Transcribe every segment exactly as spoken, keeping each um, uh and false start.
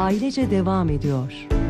ailece devam ediyor.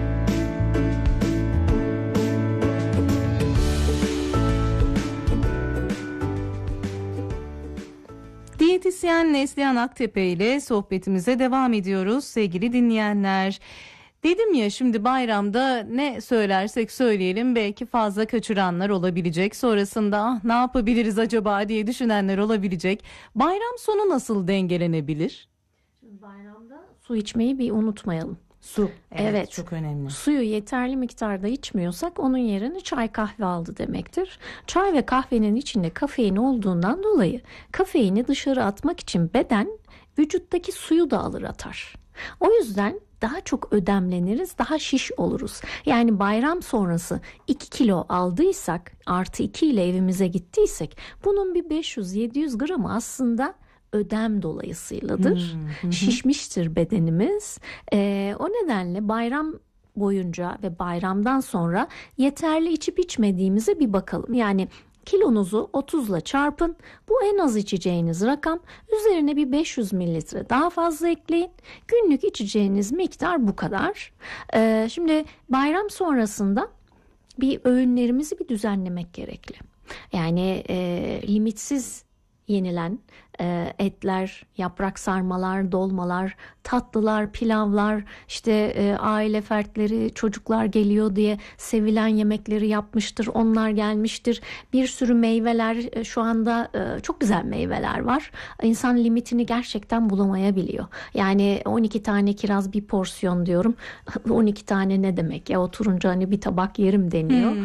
Diyetisyen Neslihan Aktepe ile sohbetimize devam ediyoruz sevgili dinleyenler. Dedim ya, şimdi bayramda ne söylersek söyleyelim belki fazla kaçıranlar olabilecek. Sonrasında ah, ne yapabiliriz acaba diye düşünenler olabilecek. Bayram sonu nasıl dengelenebilir? Şimdi bayramda su içmeyi bir unutmayalım. Su. Evet, evet, çok önemli. Suyu yeterli miktarda içmiyorsak onun yerini çay kahve aldı demektir. Çay ve kahvenin içinde kafein olduğundan dolayı kafeini dışarı atmak için beden vücuttaki suyu da alır atar. O yüzden daha çok ödemleniriz, daha şiş oluruz. Yani bayram sonrası iki kilo aldıysak, artı iki ile evimize gittiysek, bunun bir beş yüz yedi yüz gramı aslında ödem dolayısıyladır. Hmm, Şişmiştir bedenimiz. Ee, o nedenle bayram boyunca ve bayramdan sonra yeterli içip içmediğimize bir bakalım. Yani kilonuzu otuzla çarpın. Bu en az içeceğiniz rakam. Üzerine bir beş yüz mililitre daha fazla ekleyin. Günlük içeceğiniz miktar bu kadar. Ee, şimdi bayram sonrasında bir öğünlerimizi bir düzenlemek gerekli. Yani e, limitsiz yenilen e, etler, yaprak sarmalar, dolmalar, tatlılar, pilavlar, işte e, aile fertleri, çocuklar geliyor diye sevilen yemekleri yapmıştır. Onlar gelmiştir. Bir sürü meyveler, e, şu anda e, çok güzel meyveler var. İnsan limitini gerçekten bulamayabiliyor. Yani on iki tane kiraz bir porsiyon diyorum. on iki tane ne demek ya, oturunca hani bir tabak yerim deniyor.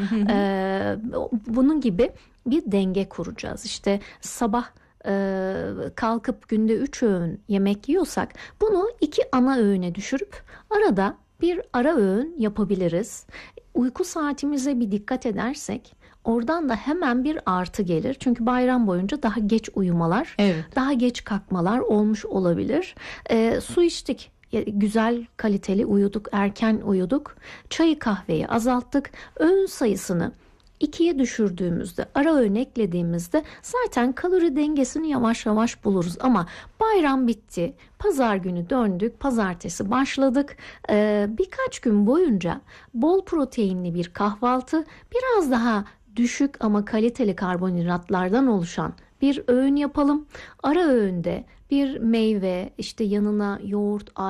e, bunun gibi bir denge kuracağız. İşte sabah e, kalkıp günde üç öğün yemek yiyorsak bunu iki ana öğüne düşürüp arada bir ara öğün yapabiliriz. Uyku saatimize bir dikkat edersek oradan da hemen bir artı gelir. Çünkü bayram boyunca daha geç uyumalar, evet. daha geç kalkmalar olmuş olabilir. E, su içtik. Güzel kaliteli uyuduk, erken uyuduk. Çayı kahveyi azalttık. Öğün sayısını ikiye düşürdüğümüzde, ara öğün eklediğimizde zaten kalori dengesini yavaş yavaş buluruz. Ama bayram bitti, pazar günü döndük, pazartesi başladık. Ee, birkaç gün boyunca bol proteinli bir kahvaltı, biraz daha düşük ama kaliteli karbonhidratlardan oluşan bir öğün yapalım. Ara öğünde bir meyve, işte yanına yoğurt,